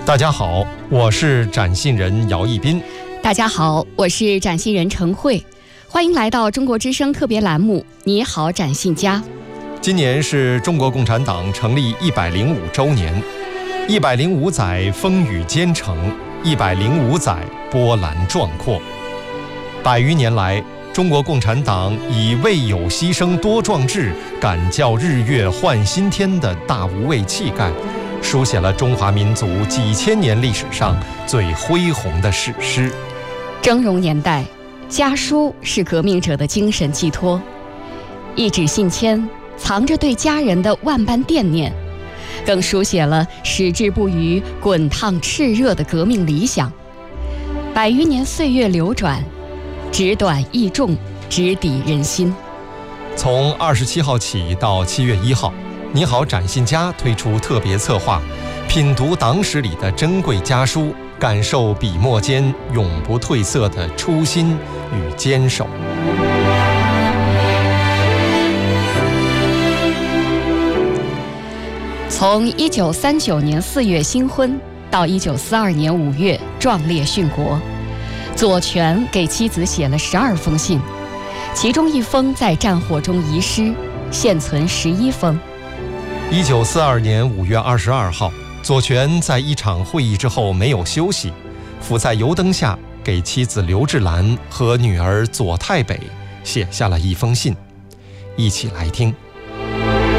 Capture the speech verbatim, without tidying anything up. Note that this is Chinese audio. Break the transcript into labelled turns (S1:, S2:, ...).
S1: 大家好，我是展信人姚一斌。
S2: 大家好，我是展信人陈慧，欢迎来到中国之声特别栏目《你好，展信家》。
S1: 今年是中国共产党成立一百零五周年，一百零五载风雨兼程，一百零五载波澜壮阔。百余年来，中国共产党以为有牺牲多壮志，敢教日月换新天的大无畏气概，书写了中华民族几千年历史上最恢宏的史诗。
S2: 峥嵘年代，家书是革命者的精神寄托，一纸信笺藏着对家人的万般惦念，更书写了矢志不渝、滚烫炽热的革命理想。百余年岁月流转，纸短意重，直抵人心。
S1: 从二十七号起到七月一号，你好，展信家推出特别策划，品读党史里的珍贵家书，感受笔墨间永不褪色的初心与坚守。
S2: 从一九三九年四月新婚到一九四二年五月壮烈殉国，左权给妻子写了十二封信，其中一封在战火中遗失，现存十一封。
S1: 一九四二年五月二十二号，左权在一场会议之后没有休息，伏在油灯下给妻子刘志兰和女儿左太北写下了一封信，一起来听。